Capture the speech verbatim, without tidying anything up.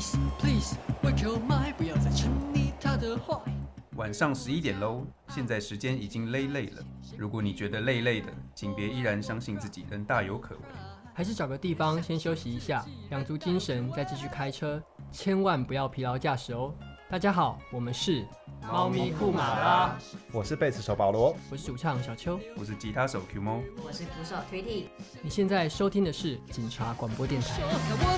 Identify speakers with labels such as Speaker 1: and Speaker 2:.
Speaker 1: Please Please Wake your mind， 不要再沉溺他的坏。
Speaker 2: 晚上十一点喽，现在时间已经累累了。如果你觉得累累的，请别依然相信自己仍大有可为，
Speaker 3: 还是找个地方先休息一下，养足精神再继续开车，千万不要疲劳驾驶哦。大家好，我们是
Speaker 2: 猫咪
Speaker 3: 酷马拉，
Speaker 4: 我是贝斯手保罗，
Speaker 3: 我是主唱小邱，
Speaker 2: 我是吉他手 Q 猫，
Speaker 5: 我是鼓手 Twitty。
Speaker 3: 你现在收听的是警察广播电台。